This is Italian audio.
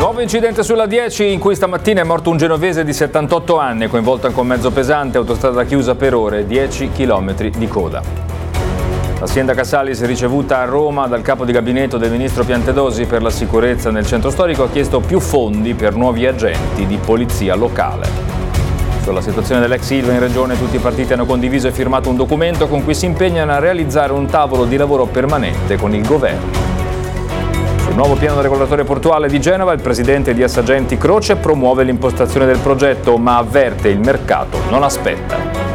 Nuovo incidente sulla 10 in cui stamattina è morto un genovese di 78 anni, coinvolto anche un mezzo pesante, autostrada chiusa per ore, 10 km di coda. La sindaca Salis, ricevuta a Roma dal capo di gabinetto del ministro Piantedosi per la sicurezza nel centro storico, ha chiesto più fondi per nuovi agenti di polizia locale. Sulla situazione dell'ex Ilva in regione tutti i partiti hanno condiviso e firmato un documento con cui si impegnano a realizzare un tavolo di lavoro permanente con il governo. Sul nuovo piano regolatore portuale di Genova il presidente di Assagenti Croce promuove l'impostazione del progetto ma avverte il mercato non aspetta.